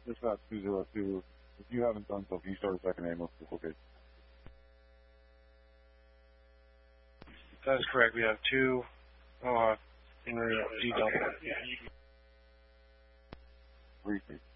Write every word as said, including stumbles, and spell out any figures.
Dispatch two zero two. If you haven't done so, can you start a second ambulance location? That is correct. We have two uh, in D double. Repeat.